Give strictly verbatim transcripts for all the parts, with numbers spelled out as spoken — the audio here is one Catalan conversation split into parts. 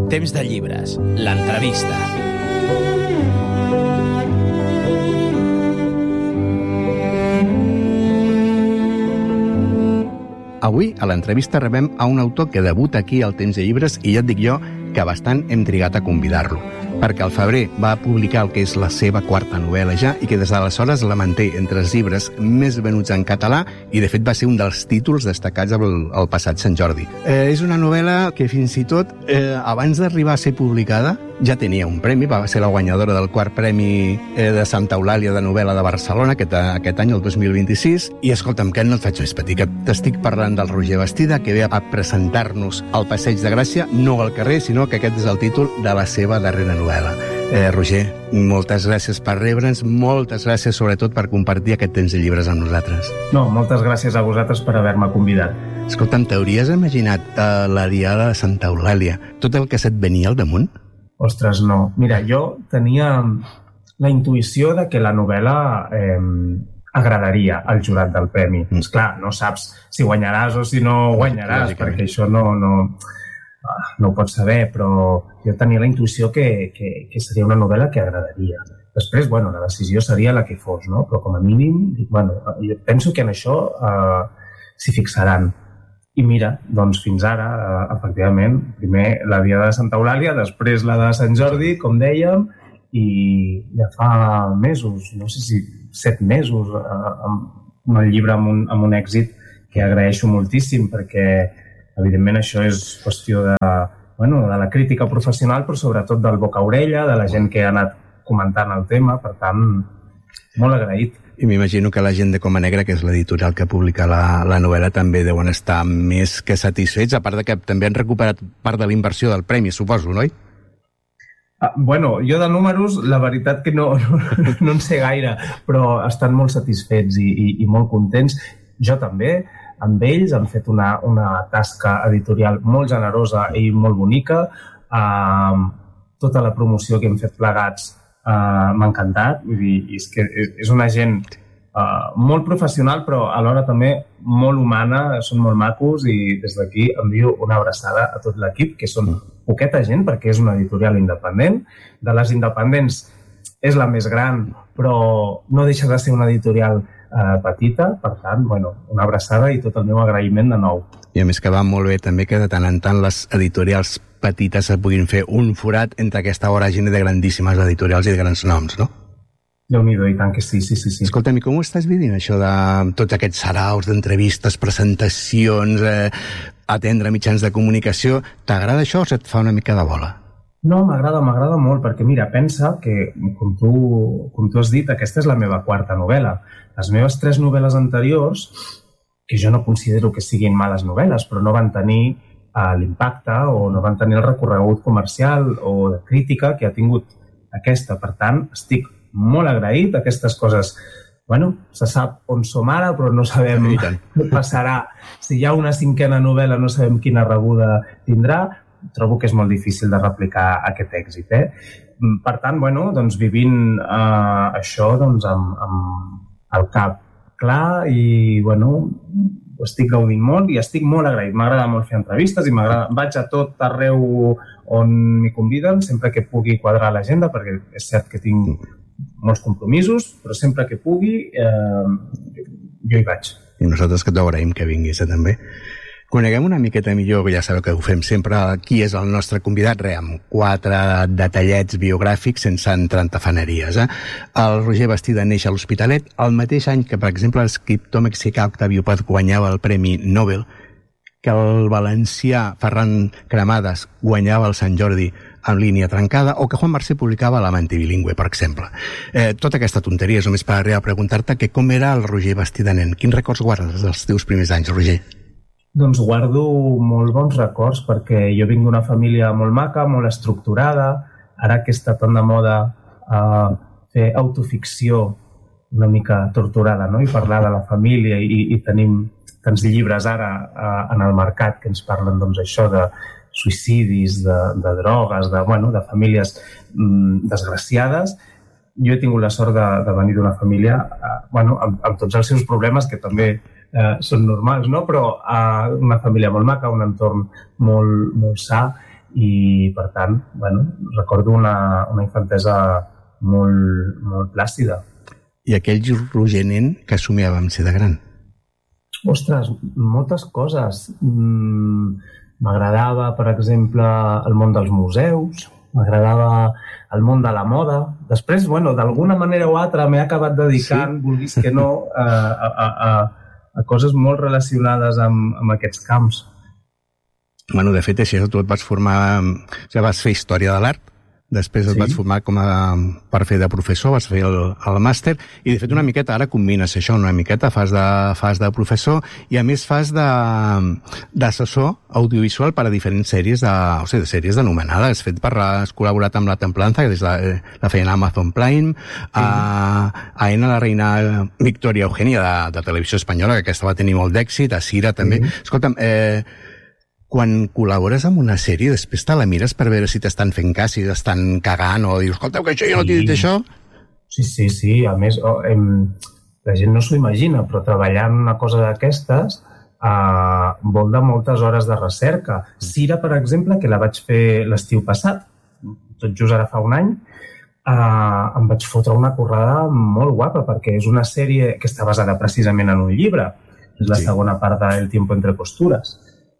Temps de llibres, l'entrevista. Avui, a l'entrevista, rebem a un autor que debuta aquí al Temps de Llibres i ja et dic jo que bastant hem trigat a convidar-lo, perquè al febrer va publicar el que és la seva quarta novel·la ja i que des d'aleshores la manté entre els llibres més venuts en català i de fet va ser un dels títols destacats el, el passat Sant Jordi. Eh, és una novel·la que fins i tot eh, abans d'arribar a ser publicada ja tenia un premi, va ser la guanyadora del quart premi eh, de Santa Eulàlia de novel·la de Barcelona aquest, aquest any, el dos mil vint-i-sis, i escolta'm, que no et faig més petit, que t'estic parlant del Roger Bastida, que ve a presentar-nos al Passeig de Gràcia, no al carrer, sinó que aquest és el títol de la seva darrera novel·la. Eh, Roger, moltes gràcies per rebre'ns, moltes gràcies sobretot per compartir aquest temps de llibres amb nosaltres. No, moltes gràcies a vosaltres per haver-me convidat. Escolta'm, t'hauries imaginat eh, la diada de Santa Eulàlia, tot el que se't venia al damunt? Ostres, no. Mira, jo tenia la intuïció de que la novel·la eh, agradaria al jurat del premi. Mm. Esclar, no saps si guanyaràs o si no guanyaràs, perquè això no, no, no ho pots saber, però jo tenia la intuïció que, que, que seria una novel·la que agradaria. Després, bueno, la decisió seria la que fos, no? Però com a mínim, dic, bueno, jo penso que en això eh, s'hi fixaran. I mira, doncs fins ara, eh, efectivament, primer la diada de Santa Eulàlia, després la de Sant Jordi, com dèiem, i ja fa mesos, no sé si set mesos, eh, amb el llibre amb un, amb un èxit que agraeixo moltíssim, perquè evidentment això és qüestió de, bueno, de la crítica professional, però sobretot del boca a orella, de la gent que ha anat comentant el tema, per tant, molt agraït. I m'imagino que la gent de Coma Negra, que és l'editorial que publica la, la novel·la, també deuen estar més que satisfets, a part de que també han recuperat part de la inversió del premi, suposo, no? Ah, bueno, jo de números, la veritat que no, no, no en sé gaire, però estan molt satisfets i, i, i molt contents. Jo també, amb ells, han fet una, una tasca editorial molt generosa i molt bonica. Uh, tota la promoció que hem fet plegats Uh, m'ha encantat, vull dir, és que és una gent uh, molt professional, però alhora també molt humana, són molt macos i des d'aquí envio una abraçada a tot l'equip, que són poqueta gent perquè és una editorial independent. De les independents és la més gran, però no deixa de ser una editorial uh, petita, per tant, bueno, una abraçada i tot el meu agraïment de nou. I a més que va molt bé també que de tant en tant les editorials petites se puguin fer un forat entre aquesta voràgine de grandíssimes editorials i de grans noms, no? Déu-n'hi-do, i tant que sí, sí, sí. sí. Escolta'm, i com ho estàs vivint, això de tots aquests saraus d'entrevistes, presentacions, eh, atendre mitjans de comunicació? T'agrada això o se't fa una mica de bola? No, m'agrada, m'agrada molt, perquè mira, pensa que, com tu, com tu has dit, aquesta és la meva quarta novel·la. Les meves tres novel·les anteriors, que jo no considero que siguin males novel·les, però no van tenir l'impacte o no van tenir el recorregut comercial o de crítica que ha tingut aquesta. Per tant, estic molt agraït. Aquestes coses, bueno, se sap on som ara, però no sabem què passarà. Si hi ha una cinquena novel·la, no sabem quina rebuda tindrà. Trobo que és molt difícil de replicar aquest èxit, eh? Per tant, bueno, doncs vivint eh, això doncs, amb, amb el cap clar i, bueno, ho estic gaudint molt i estic molt agraït. M'agrada molt fer entrevistes i vaig a tot arreu on m'hi conviden, sempre que pugui quadrar l'agenda, perquè és cert que tinc molts compromisos, però sempre que pugui eh, jo hi vaig. I nosaltres que t'agraïm que vinguis, eh, també. Coneguem una miqueta millor, que ja sabeu que ho fem sempre, qui és el nostre convidat, re, amb quatre detallets biogràfics sense entrar en tafaneries. Eh? El Roger Bastida neix a l'Hospitalet el mateix any que, per exemple, l'escriptor mexicà Octavio Paz guanyava el Premi Nobel, que el valencià Ferran Cremades guanyava el Sant Jordi en línia trencada, o que Juan Mercè publicava l'Amante bilingüe, per exemple. Eh, tota aquesta tonteria és només per arribar a preguntar-te que com era el Roger Bastida nen. Quins records guardes dels teus primers anys, Roger? Doncs guardo molt bons records perquè jo vinc d'una família molt maca, molt estructurada. Ara que està tan de moda eh, fer autoficció una mica torturada, no? I parlar de la família i, i tenim tants llibres ara eh, en el mercat que ens parlen doncs, això de suïcidis, de, de drogues, de, bueno, de famílies mm, desgraciades. Jo he tingut la sort de, de venir d'una família eh, bueno, amb, amb tots els seus problemes, que també eh, són normals, no? Però eh, una família molt maca, un entorn molt, molt sa, i per tant, bueno, recordo una, una infantesa molt, molt plàcida. I aquell Roger nen que somiàvem ser de gran? Ostres, moltes coses. Mm, m'agradava, per exemple, el món dels museus, m'agradava el món de la moda. Després, bueno, d'alguna manera o altra m'he acabat dedicant, sí? Vulguis que no, a, a, a, a coses molt relacionades amb, amb aquests camps. Bueno, de fet, així tu et vas formar... O sigui, vas fer Història de l'Art, després et sí. vas formar com a, per fer de professor, vas fer el, el màster, i de fet una miqueta ara combines això, una miqueta fas de, fas de professor i a més fas d'assessor audiovisual per a diferents sèries de, o sigui, de sèries anomenades. Has fet per, has col·laborat amb La Templanza, que és la, la feien a Amazon Prime, sí. a, a Ena, la reina Victoria Eugenia de, de Televisió Espanyola, que aquesta va tenir molt d'èxit, a Cira també. Sí. Escolta'm, eh, quan col·labores amb una sèrie, després te la mires per veure si t'estan fent cas, si t'estan cagant, o dius, escolteu, que això jo no t'he dit això? Sí, sí, sí. A més, oh, em, la gent no s'ho imagina, però treballar en una cosa d'aquestes eh, vol de moltes hores de recerca. Cira, per exemple, que la vaig fer l'estiu passat, tot just ara fa un any, eh, em vaig fotre una currada molt guapa, perquè és una sèrie que està basada precisament en un llibre. És la sí. segona part de El tiempo entre costuras.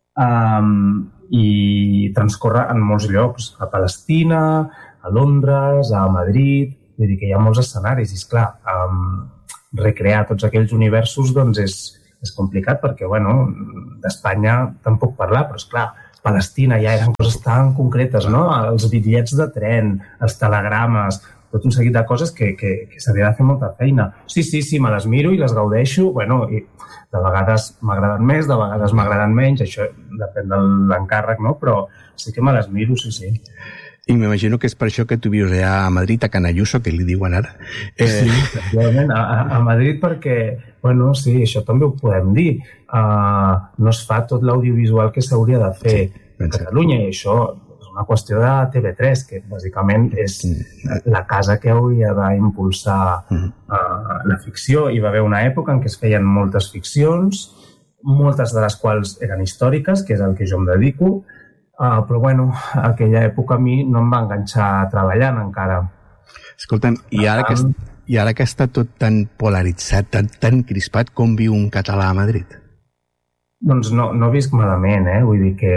Um, i transcorre en molts llocs, a Palestina, a Londres, a Madrid, vull dir que hi ha molts escenaris i, esclar, um, recrear tots aquells universos doncs és, és complicat perquè, bueno, d'Espanya tampoc puc parlar, però, esclar, Palestina ja eren coses tan concretes, no? Els bitllets de tren, els telegrames, tot un seguit de coses que, que, que s'havia de fer molta feina. Sí, sí, sí, me les miro i les gaudeixo, bueno, i de vegades m'agraden més, de vegades m'agraden menys, això depèn de l'encàrrec, no? Però sí que me les miro, sí, sí. I m'imagino que és per això que tu vius allà a Madrid, a Can Ayuso, que li diuen ara. Eh... Sí, efectivament, a, a Madrid perquè, bueno, sí, això també ho podem dir, uh, no es fa tot l'audiovisual que s'hauria de fer sí, a Catalunya, i això és una qüestió de T V tres, que bàsicament és la casa que hauria d'impulsar uh, la ficció. Hi va haver una època en què es feien moltes ficcions, moltes de les quals eren històriques, que és el que jo em dedico, uh, però bueno, aquella època a mi no em va enganxar treballant encara. Escolta'm, i ara, que, i ara que està tot tan polaritzat, tan, tan crispat, com viu un català a Madrid? Doncs no, no visc malament, eh? Vull dir que,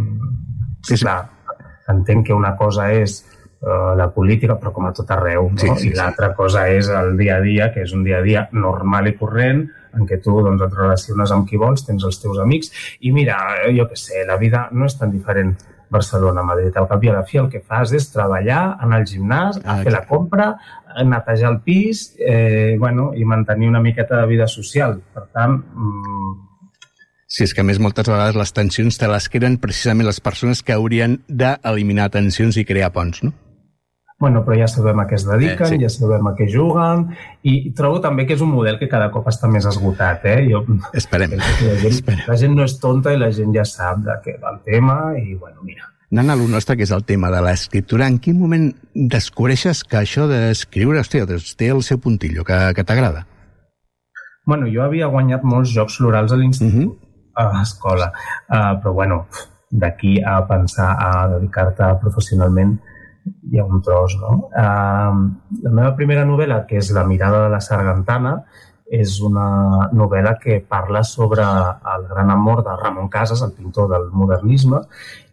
sí, clar, entenc que una cosa és uh, la política, però com a tot arreu, no? Sí, sí, i l'altra sí. cosa és el dia a dia, que és un dia a dia normal i corrent, en què tu doncs, et relaciones amb qui vols, tens els teus amics, i mira, jo què sé, la vida no és tan diferent Barcelona, Madrid. Al cap i a la fi el que fas és treballar, anar al gimnàs, ah, fer la compra, netejar el pis, eh, bueno, i mantenir una miqueta de vida social. Per tant... Mmm... Sí, és que a més moltes vegades les tensions te les creen precisament les persones que haurien d'eliminar tensions i crear ponts, no? Bueno, però ja sabem a què es dediquen, eh, sí. ja sabem a què juguen, i trobo també que és un model que cada cop està més esgotat, eh? Jo, esperem. La gent, esperem. La gent no és tonta i la gent ja sap de què va el tema, i bueno, mira. Anant a lo nostre, que és el tema de l'escriptura, en quin moment descobreixes que això d'escriure, hòstia, té el seu puntillo, que, que t'agrada? Bueno, jo havia guanyat molts jocs florals a l'institut, uh-huh. a l'escola, uh, però bueno, d'aquí a pensar a dedicar-te professionalment hi ha un tros, no? Uh, la meva primera novel·la, que és La mirada de la sargantana, és una novel·la que parla sobre el gran amor de Ramon Casas, el pintor del modernisme,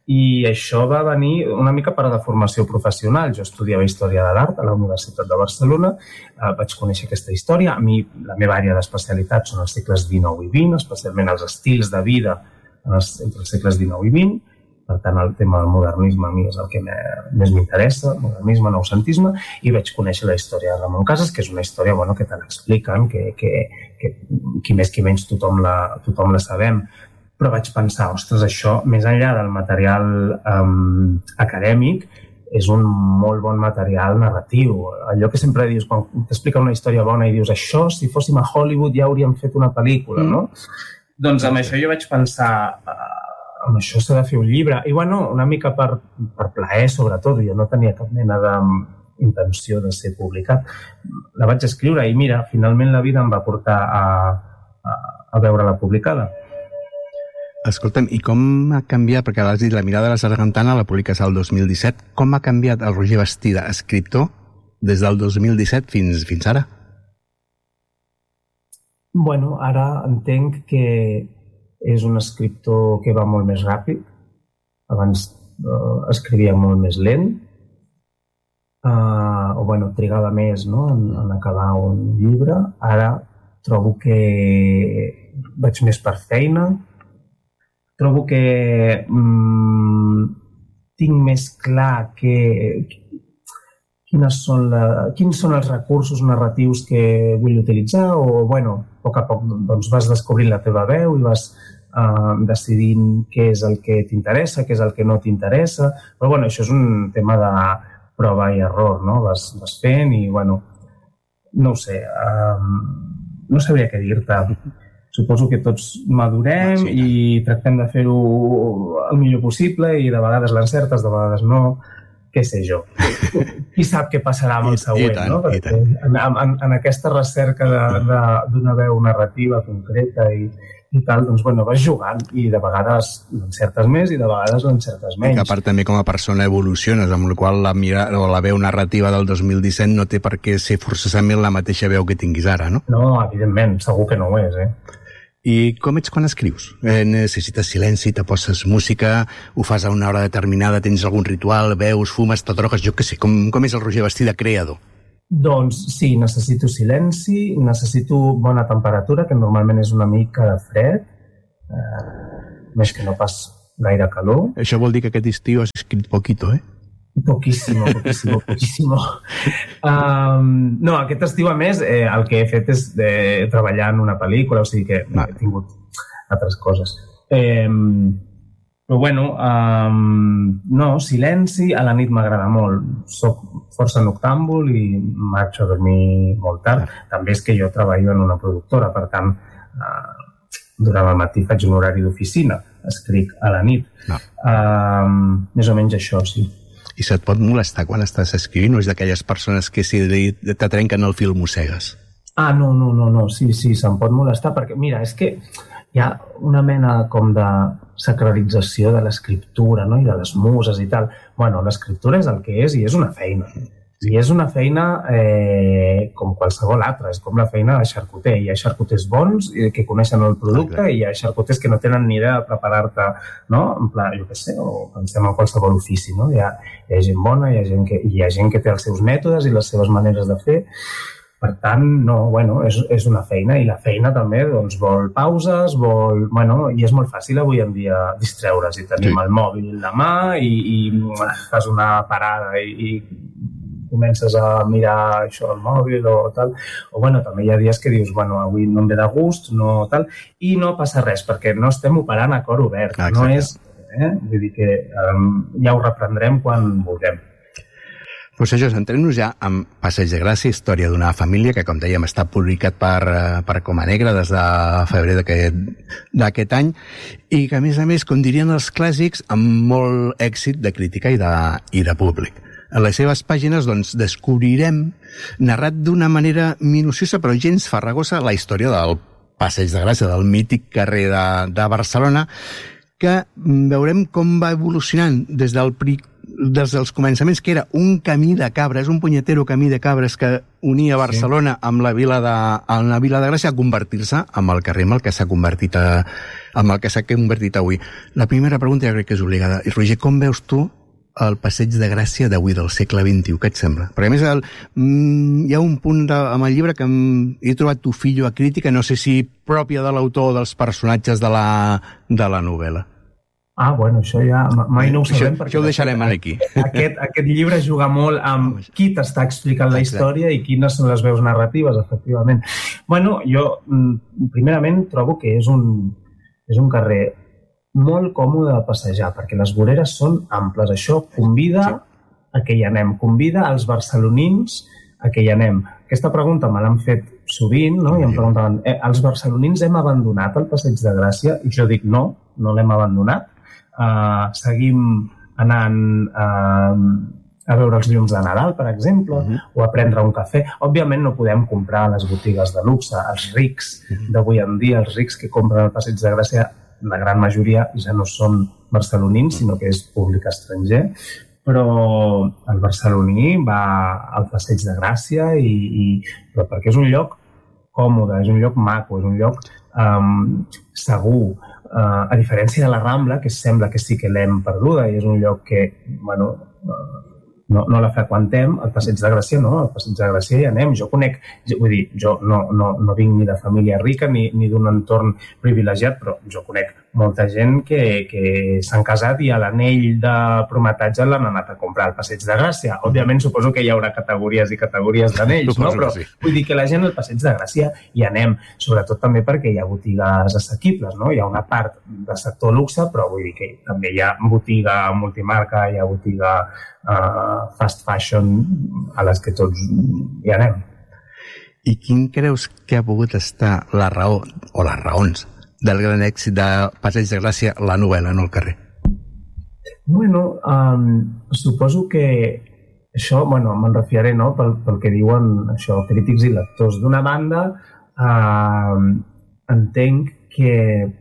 i això va venir una mica per a la formació professional. Jo estudiava Història de l'Art a la Universitat de Barcelona, uh, vaig conèixer aquesta història. A mi, la meva àrea d'especialitat són els segles dinou i vint, especialment els estils de vida els, entre els segles dinou i vint. Per tant, el tema del modernisme a mi és el que més m'interessa, modernisme, noucentisme, i vaig conèixer la història de Ramon Casas, que és una història bueno, que te l'expliquen, que, que, que qui més qui menys tothom la, tothom la sabem. Però vaig pensar, ostres, això, més enllà del material um, acadèmic, és un molt bon material narratiu. Allò que sempre dius, quan t'explica una història bona i dius, això, si fóssim a Hollywood ja hauríem fet una pel·lícula, no? Mm. Doncs amb això jo vaig pensar, uh, amb això s'ha de fer un llibre. I bueno, una mica per, per plaer, sobretot, jo no tenia cap mena d'intenció de ser publicat. La vaig escriure i mira, finalment la vida em va portar a, a, a veure-la publicada. Escolta'm, i com ha canviat, perquè l'has dit, La mirada de la sargantana la publiques al dos mil disset, com ha canviat el Roger Bastida, escriptor, des del dos mil disset fins, fins ara? Bueno, ara entenc que és un escriptor que va molt més ràpid. Abans uh, escrivia molt més lent, uh, o bueno, trigava més, no?, en, en acabar un llibre. Ara trobo que vaig més per feina, trobo que mm, tinc més clar que, quines són la, quins són els recursos narratius que vull utilitzar, o, bueno, a poc a poc doncs, vas descobrint la teva veu i vas uh, decidint què és el que t'interessa, què és el que no t'interessa. Però, bueno, això és un tema de prova i error, no? Vas, vas fent i, bueno, no ho sé, um, no sabria què dir-te. Suposo que tots madurem i tractem de fer-ho el millor possible i de vegades l'encertes, de vegades no. Què sé jo. Qui sap què passarà amb el següent, tant, no? Perquè en, en, en aquesta recerca d'una veu narrativa concreta i, i tal, doncs, bueno, vas jugant i de vegades l'encertes més i de vegades l'encertes menys. I que a part també com a persona evoluciones, amb la qual la, mira, o la veu narrativa del dos mil disset no té per què ser forçosament la mateixa veu que tinguis ara, no? No, evidentment, segur que no ho és, eh? I com ets quan escrius? Eh, necessites silenci, te poses música, ho fas a una hora determinada, tens algun ritual, veus, fumes, te drogues, jo què sé, com, com és el Roger Bastida creador? Doncs sí, necessito silenci, necessito bona temperatura, que normalment és una mica de fred, eh, més que no pas gaire calor. Això vol dir que aquest estiu has escrit poquito, eh? Poquíssimo, poquíssimo, poquíssimo. Um, no, aquest estiu, a més, eh, el que he fet és eh, treballar en una pel·lícula, o sigui que no. He tingut altres coses. Eh, però, bueno, um, no, silenci, a la nit m'agrada molt. Soc força noctàmbul i marxo a dormir molt tard. També és que jo treballo en una productora, per tant, uh, durant el matí faig un horari d'oficina, escric a la nit. No. Um, més o menys això, sí. I se't pot molestar quan estàs escrivint o és d'aquelles persones que si te trenquen el fil mossegues? Ah, no, no, no, no. Sí, sí, se'm pot molestar perquè, mira, és que hi ha una mena com de sacralització de l'escriptura, no?, i de les muses i tal. Bueno, l'escriptura és el que és i és una feina. I és una feina eh, com qualsevol altra, és com la feina de xarcuter. Hi ha xarcuters bons que coneixen el producte i hi ha xarcuters que no tenen ni idea de preparar-te, no? En pla, jo què sé, o pensem en qualsevol ofici, no? Hi ha, hi ha gent bona, hi ha gent, que, hi ha gent que té els seus mètodes i les seves maneres de fer. Per tant, no, bueno, és, és una feina i la feina també doncs, vol pauses, vol... Bueno, i és molt fàcil avui en dia distreure's i tenim sí. el mòbil a la mà i, i fas una parada i, i comences a mirar això al mòbil o tal, o bueno, també hi ha dies que dius, bueno, avui no em ve de gust, no tal, i no passa res, perquè no estem operant a cor obert, exacte. No és, eh? Vull dir que um, ja ho reprendrem quan vulguem. Pues això, centrem-nos ja en Passeig de Gràcia, història d'una família que, com dèiem, està publicat per, per Coma Negra des de febrer d'aquest any i que, a més a més, com dirien els clàssics, amb molt èxit de crítica i de, i de públic. A les seves pàgines doncs, descobrirem, narrat d'una manera minuciosa però gens farragosa, la història del Passeig de Gràcia, del mític carrer de, de Barcelona, que veurem com va evolucionant des, del, des dels començaments, que era un camí de cabres, un punyetero camí de cabres que unia Barcelona sí. amb la vila de, amb la vila de Gràcia, a convertir-se en el carrer amb el que s'ha convertit, a, amb el que s'ha convertit avui. La primera pregunta ja crec que és obligada. I, Roger, com veus tu el Passeig de Gràcia d'avui, del segle vint-i-u, què et sembla? Perquè a més el, mm, hi ha un punt de, amb el llibre que em, he trobat tu fillo a crítica, no sé si pròpia de l'autor o dels personatges de la, de la novel·la. Ah, bueno, això ja mai no ho sabem. Això, això ho deixarem aquí. Aquest, aquest llibre juga molt amb qui t'està explicant la història i quines són les veus narratives, efectivament. Bueno, jo primerament trobo que és un, és un carrer molt còmode de passejar, perquè les voreres són amples. Això convida sí. a que hi anem, convida als barcelonins a que hi anem. Aquesta pregunta me l'han fet sovint, no? I em preguntaven, eh, els barcelonins hem abandonat el Passeig de Gràcia? I jo dic, no, no l'hem abandonat. Uh, seguim anant uh, a veure els llums de Nadal, per exemple, uh-huh. o a prendre un cafè. Òbviament no podem comprar a les botigues de luxe. Els rics uh-huh. d'avui en dia, els rics que compren al Passeig de Gràcia, la gran majoria ja no són barcelonins, sinó que és públic estranger, però el barceloní va al Passeig de Gràcia i, i però perquè és un lloc còmode, és un lloc maco, és un lloc um, segur, uh, a diferència de la Rambla, que sembla que sí que l'hem perduda i és un lloc que, bueno, uh, no, no la freqüentem, al Passeig de Gràcia no, al Passeig de Gràcia hi anem. Jo conec, vull dir, jo no, no, no vinc ni de família rica ni, ni d'un entorn privilegiat, però jo conec molta gent que, que s'han casat i a l'anell de prometatge l'han anat a comprar al Passeig de Gràcia. Òbviament, suposo que hi haurà categories i categories d'anells, no? Però sí. Vull dir que la gent al Passeig de Gràcia hi anem, sobretot també perquè hi ha botigues assequibles, no? Hi ha una part de sector luxe, però vull dir que també hi ha botiga multimarca, hi ha botiga uh, fast fashion a les que tots hi anem. I quin creus que ha pogut estar la raó, o les raons, del gran èxit de Passeig de Gràcia, la novel·la, no el carrer? Bueno, um, suposo que això, bueno, me'n refiaré, no?, pel, pel que diuen això, crítics i lectors. D'una banda, uh, entenc que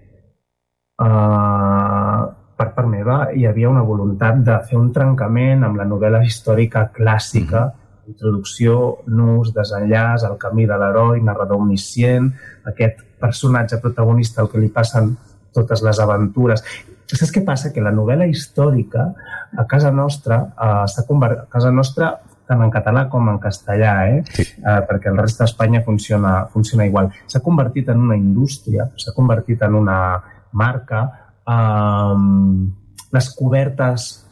uh, per part meva hi havia una voluntat de fer un trencament amb la novel·la històrica clàssica, mm-hmm. Introducció, nus, desenllaç, el camí de l'heroi, narrador omniscient, aquest personatge protagonista al que li passen totes les aventures. Saps què passa? Que la novel·la històrica a casa nostra eh, s'ha convertit, a casa nostra tant en català com en castellà, eh? Sí. Eh, perquè el reste d'Espanya funciona, funciona igual. S'ha convertit en una indústria, s'ha convertit en una marca. Eh, les cobertes